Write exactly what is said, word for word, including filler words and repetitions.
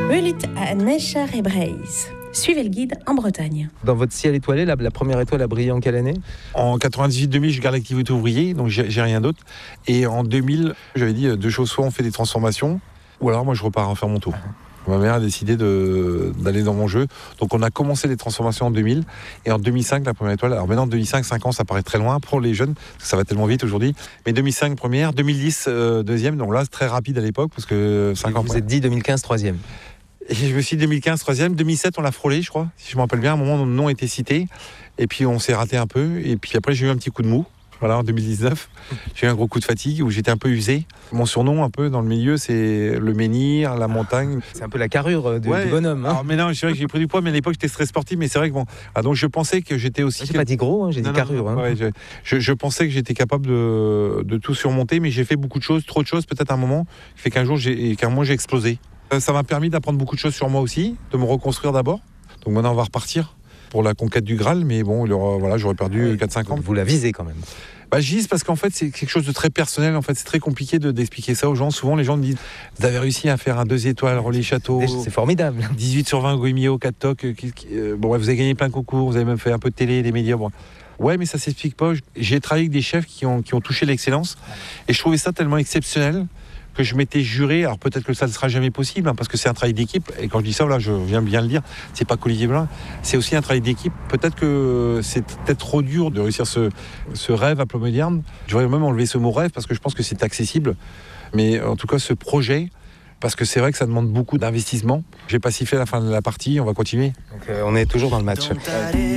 Hulit à Necher et Breise. Suivez le guide en Bretagne. Dans votre ciel étoilé, la, la première étoile a brillé en quelle année ? En quatre-vingt-dix-huit deux mille, je garde l'activité ouvrier, donc j'ai, j'ai rien d'autre. Et en deux mille, j'avais dit deux choses, soit on fait des transformations, ou alors moi je repars en faire mon tour. Ma mère a décidé de, d'aller dans mon jeu. Donc on a commencé les transformations en deux mille. Et en deux mille cinq, la première étoile. Alors maintenant, deux mille cinq, cinq ans, ça paraît très loin pour les jeunes, parce que ça va tellement vite aujourd'hui. Mais deux mille cinq, première. deux mille dix, euh, deuxième. Donc là, c'est très rapide à l'époque, parce que cinq ans. Vous vous êtes dit deux mille quinze, troisième. Et je me suis dit deux mille quinze, troisième. deux mille sept, on l'a frôlé, je crois. Si je me rappelle bien, à un moment, mon nom était cité. Et puis on s'est raté un peu. Et puis après, j'ai eu un petit coup de mou. Voilà, en deux mille dix-neuf, j'ai eu un gros coup de fatigue où j'étais un peu usé. Mon surnom, un peu dans le milieu, c'est le menhir, la montagne. C'est un peu la carrure du, ouais. du bonhomme. Hein. Alors, mais non, c'est vrai que j'ai pris du poids, mais à l'époque, j'étais très sportif. Mais c'est vrai que bon. Ah, donc je pensais que j'étais aussi. J'ai pas dit gros, hein, j'ai non, dit non, carrure. Non, hein. ouais, je, je, je pensais que j'étais capable de, de tout surmonter, mais j'ai fait beaucoup de choses, trop de choses, peut-être un moment, qui fait qu'un jour, j'ai, qu'un mois, j'ai explosé. Ça m'a permis d'apprendre beaucoup de choses sur moi aussi, de me reconstruire d'abord. Donc maintenant, on va repartir pour la conquête du Graal, mais bon, il aura, voilà, j'aurais perdu ouais, quatre cinq ans. Vous la visez quand même. Bah, je vise parce qu'en fait, c'est quelque chose de très personnel. En fait, c'est très compliqué de, d'expliquer ça aux gens. Souvent, les gens me disent vous avez réussi à faire un deux étoiles, Relais Château. C'est formidable. dix-huit sur vingt, Goemio, quatre tocs. Euh, euh, bon, ouais, vous avez gagné plein de concours, vous avez même fait un peu de télé, des médias. Bon. Ouais, mais ça s'explique pas. J'ai travaillé avec des chefs qui ont, qui ont touché l'excellence. Et je trouvais ça tellement exceptionnel que je m'étais juré, alors peut-être que ça ne sera jamais possible, hein, parce que c'est un travail d'équipe, et quand je dis ça, voilà, je viens bien le dire, c'est pas qu'Olivier Blin, c'est aussi un travail d'équipe. Peut-être que c'est peut-être trop dur de réussir ce, ce rêve à Plomédierne. Je vais même enlever ce mot rêve, parce que je pense que c'est accessible, mais en tout cas ce projet, parce que c'est vrai que ça demande beaucoup d'investissement. J'ai pas sifflé à la fin de la partie, on va continuer. Donc euh, on est toujours dans le match. Dans